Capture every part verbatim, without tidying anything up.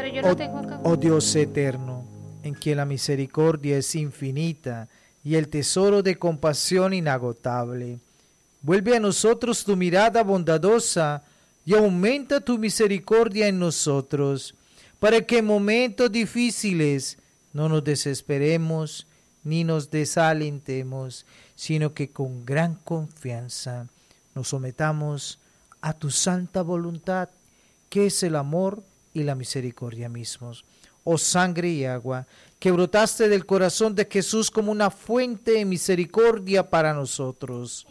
pero yo lo tengo acá. Oh Dios eterno, en quien la misericordia es infinita y el tesoro de compasión inagotable, vuelve a nosotros tu mirada bondadosa y aumenta tu misericordia en nosotros, para que en momentos difíciles no nos desesperemos ni nos desalentemos, sino que con gran confianza nos sometamos a tu santa voluntad, que es el amor y la misericordia mismos. Oh sangre y agua, que brotaste del corazón de Jesús como una fuente de misericordia para nosotros.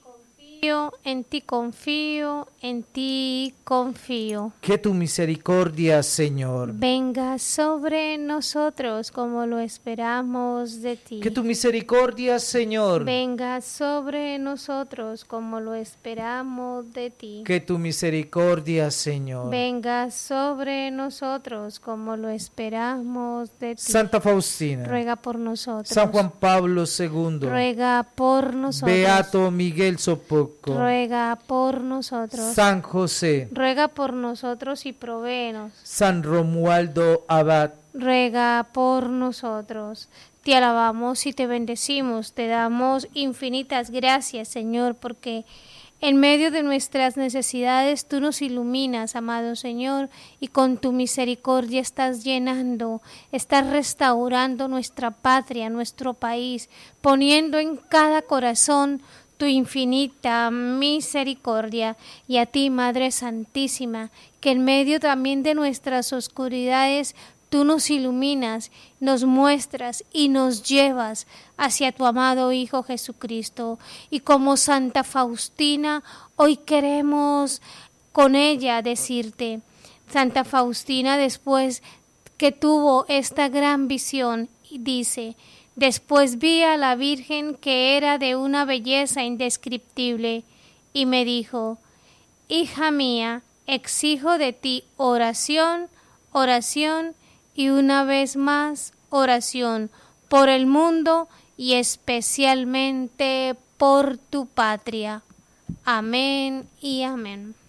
En ti confío, en ti confío. Que tu misericordia, Señor, venga sobre nosotros como lo esperamos de ti. Que tu misericordia, Señor, venga sobre nosotros como lo esperamos de ti. Que tu misericordia, Señor, venga sobre nosotros como lo esperamos de ti. Santa Faustina, ruega por nosotros. San Juan Pablo segundo, ruega por nosotros. Beato Miguel Sopoco, ruega por nosotros. San José, ruega por nosotros y provéenos. San Romualdo Abad, ruega por nosotros. Te alabamos y te bendecimos, te damos infinitas gracias, Señor, porque en medio de nuestras necesidades tú nos iluminas, amado Señor, y con tu misericordia estás llenando, estás restaurando nuestra patria, nuestro país, poniendo en cada corazón tu infinita misericordia. Y a ti, Madre Santísima, que en medio también de nuestras oscuridades tú nos iluminas, nos muestras y nos llevas hacia tu amado Hijo Jesucristo. Y como Santa Faustina, hoy queremos con ella decirte, Santa Faustina, después que tuvo esta gran visión, dice: después vi a la Virgen que era de una belleza indescriptible y me dijo: hija mía, exijo de ti oración, oración y una vez más oración por el mundo y especialmente por tu patria. Amén y amén.